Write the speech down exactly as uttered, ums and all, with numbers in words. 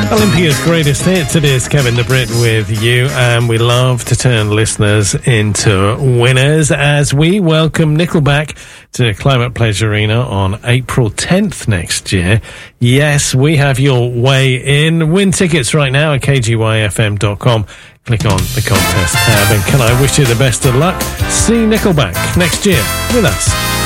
Olympia's greatest hits. It is Kevin the Brit with you, and we love to turn listeners into winners as we welcome Nickelback to Climate Pledge Arena on April tenth next year. Yes, we have your way in. Win tickets right now at k g y f m dot com. Click on the contest tab, and can I wish you the best of luck? See Nickelback next year with us.